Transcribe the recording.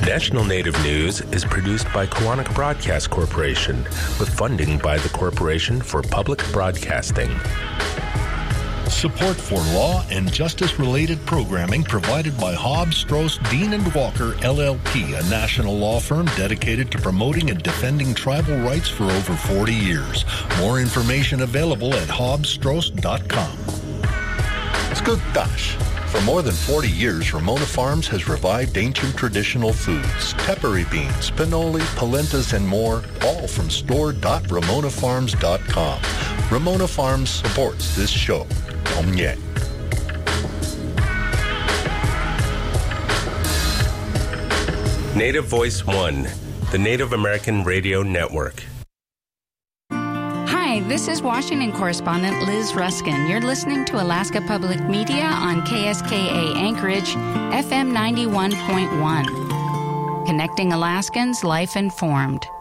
National Native News is produced by Kawanak Broadcast Corporation with funding by the Corporation for Public Broadcasting. Support for law and justice-related programming provided by Hobbs, Strauss, Dean & Walker, LLP, a national law firm dedicated to promoting and defending tribal rights for over 40 years. More information available at hobbsstrauss.com. Skutash. For more than 40 years, Ramona Farms has revived ancient traditional foods, tepary beans, pinoli, polentas, and more, all from store.ramonafarms.com. Ramona Farms supports this show. Omye. Native Voice One, the Native American Radio Network. Hi, this is Washington correspondent Liz Ruskin. You're listening to Alaska Public Media on KSKA Anchorage, FM 91.1. Connecting Alaskans, life informed.